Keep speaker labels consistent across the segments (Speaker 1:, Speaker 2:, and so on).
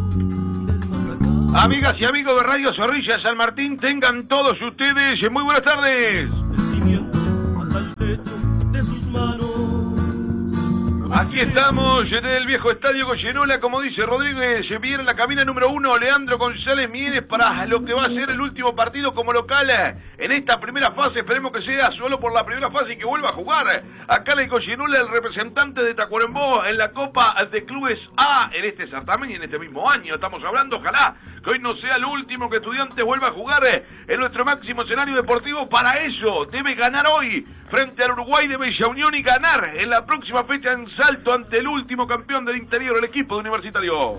Speaker 1: Amigas y amigos de Radio Zorrilla San Martín, tengan todos ustedes muy buenas tardes. Aquí estamos en el viejo estadio Goyenola, como dice Rodríguez, se viene la cabina número 1, Leandro González Mieres, para lo que va a ser el último partido como local en esta primera fase. Esperemos que sea solo por la primera fase y que vuelva a jugar acá en el Goyenola el representante de Tacuarembó en la Copa de Clubes A en este certamen y en este mismo año. Estamos hablando, ojalá que hoy no sea el último, que Estudiantes vuelva a jugar en nuestro máximo escenario deportivo. Para eso debe ganar hoy frente al Uruguay de Bella Unión y ganar en la próxima fecha en Salto ante el último campeón del interior, el equipo de Universitario.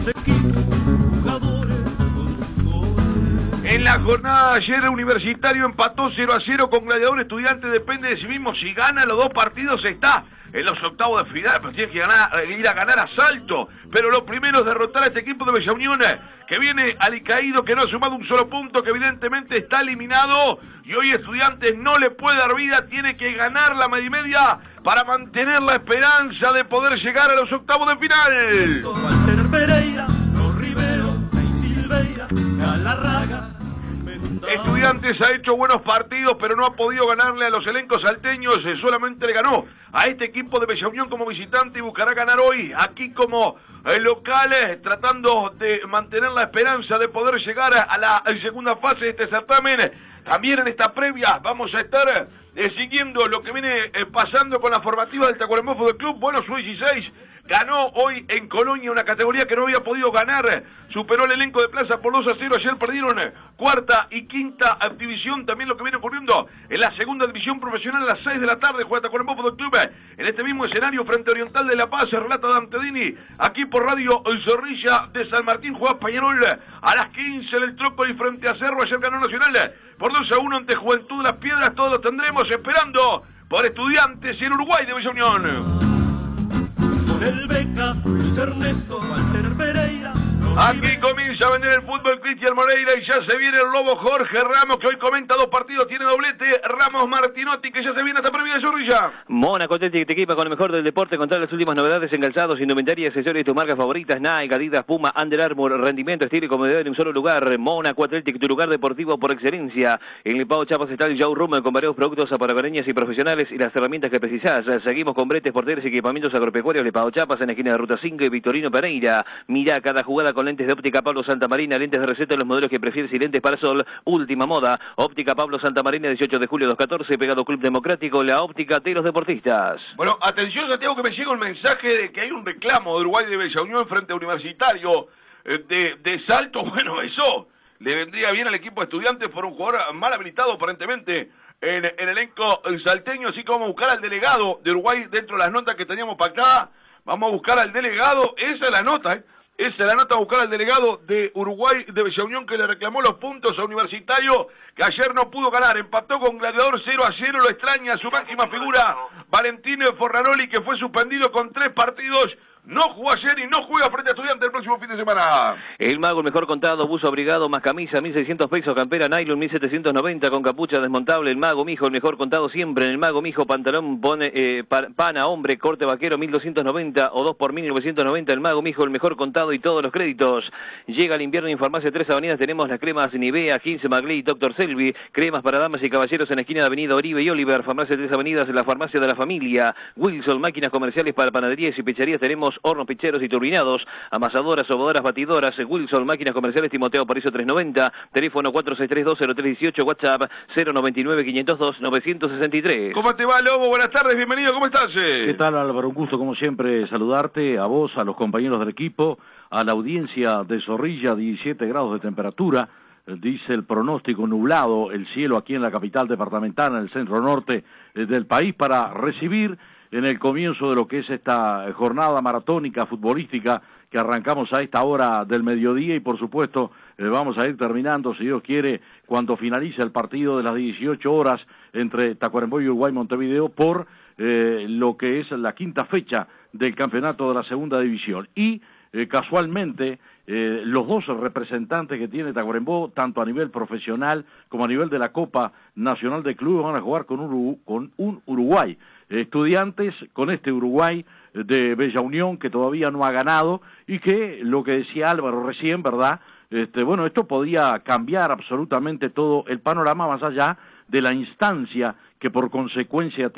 Speaker 1: En la jornada de ayer, Universitario empató 0-0 con Gladiador. Estudiante depende de sí mismo. Si gana los dos partidos está en los octavos de final, pero tiene que ir a ganar a Salto. Pero lo primero es derrotar a este equipo de Bella Unión, que viene alicaído, que no ha sumado un solo punto, que evidentemente está eliminado. Y hoy Estudiantes no le puede dar vida, tiene que ganar la media y media para mantener la esperanza de poder llegar a los octavos de final. Walter Pereira, Rivero, Silveira, Galarraga. Estudiantes ha hecho buenos partidos, pero no ha podido ganarle a los elencos salteños. Solamente le ganó a este equipo de Bella Unión como visitante y buscará ganar hoy aquí como locales, tratando de mantener la esperanza de poder llegar a la segunda fase de este certamen. También en esta previa vamos a estar siguiendo lo que viene pasando con la formativa del Tacuarembó Fútbol Club. Bueno, su 16 ganó hoy en Colonia una categoría que no había podido ganar. Superó el elenco de Plaza por 2-0. Ayer perdieron cuarta y quinta división. También lo que viene ocurriendo en la segunda división profesional a las 6 de la tarde. Juega Tacuarembó Fútbol Club en este mismo escenario frente a Oriental de La Paz. Relata Dante Dini aquí por Radio Zorrilla de San Martín. Juega Peñarol a las 15 del Trócoli frente a Cerro. Ayer ganó Nacional por 2-1 ante Juventud de las Piedras. Todos lo tendremos esperando por Estudiantes y el Uruguay de Bella Unión. El Beca, Luis Ernesto, Walter Pereira. Aquí comienza a vender el fútbol Cristian Moreira y ya se viene el lobo Jorge Ramos, que hoy comenta 2 partidos, tiene doblete. Ramos Martinotti, que ya se viene hasta previa de Zorrilla.
Speaker 2: Mónaco Athletic te equipa con lo mejor del deporte, contra las últimas novedades en calzados, indumentaria y accesorios de tus marcas favoritas: Nike, Adidas, Puma, Under Armour. Rendimiento, estilo y comodidad en un solo lugar. Mónaco Athletic, tu lugar deportivo por excelencia. En el Pau Chapas está el showroom con varios productos aparagoneñas y profesionales y las herramientas que precisás. Seguimos con bretes, porteros y equipamientos agropecuarios de Pau Chapas en la esquina de Ruta 5 y Victorino Pereira. Mirá cada jugada con lentes de óptica Pablo Santamarina, lentes de receta en los modelos que prefieres y lentes para sol, última moda. Óptica Pablo Santamarina, 18 de julio 214, pegado Club Democrático, la óptica de los deportistas.
Speaker 1: Bueno, atención Santiago, que me llega un mensaje de que hay un reclamo de Uruguay de Bella Unión frente a Universitario de Salto. Bueno, eso le vendría bien al equipo de Estudiantes por un jugador mal habilitado aparentemente en el elenco salteño. Así que vamos a buscar al delegado de Uruguay dentro de las notas que teníamos pactadas. Vamos a buscar al delegado, esa es la nota, Esa es la nota, a buscar al delegado de Uruguay de Bella Unión, que le reclamó los puntos a Universitario, que ayer no pudo ganar, empató con Gladiador 0-0, lo extraña su máxima figura, Valentino Fornaroli, que fue suspendido con 3 partidos. No jugó ayer y no juega frente a Estudiantes el próximo fin de semana.
Speaker 2: El Mago, el mejor contado, buzo abrigado más camisa, 1.600 pesos, campera nylon, 1.790 con capucha desmontable. El Mago, mijo, el mejor contado siempre. En el Mago, mijo, pantalón pana, hombre, corte vaquero, 1.290 o 2 por 1.990. El Mago, mijo, el mejor contado y todos los créditos. Llega el invierno y en Farmacia 3 Avenidas tenemos las cremas Nivea, 15 Magley, Dr. Selvi, cremas para damas y caballeros en la esquina de Avenida Oribe y Oliver. Farmacia 3 Avenidas, la farmacia de la familia. Wilson, máquinas comerciales para panaderías y pizzerías, tenemos hornos, picheros y turbinados, amasadoras, sobadoras, batidoras. Wilson, máquinas comerciales, Timoteo Parizo 390, teléfono 46320318, WhatsApp 099-502-963.
Speaker 1: ¿Cómo te va, Lobo? Buenas tardes, bienvenido, ¿cómo estás?
Speaker 3: ¿Qué tal, Álvaro? Un gusto, como siempre, saludarte, a vos, a los compañeros del equipo, a la audiencia de Zorrilla. 17 grados de temperatura, dice el pronóstico, nublado el cielo aquí en la capital departamental, en el centro norte del país, para recibir en el comienzo de lo que es esta jornada maratónica futbolística que arrancamos a esta hora del mediodía y por supuesto vamos a ir terminando, si Dios quiere, cuando finalice el partido de las 18 horas entre Tacuarembó y Uruguay Montevideo por lo que es la quinta fecha del campeonato de la segunda división. Y casualmente los dos representantes que tiene Tacuarembó, tanto a nivel profesional como a nivel de la Copa Nacional de Clubes, van a jugar con un Uruguay. Estudiantes con este Uruguay de Bella Unión que todavía no ha ganado y que, lo que decía Álvaro recién, ¿verdad? Bueno, esto podía cambiar absolutamente todo el panorama más allá de la instancia que por consecuencia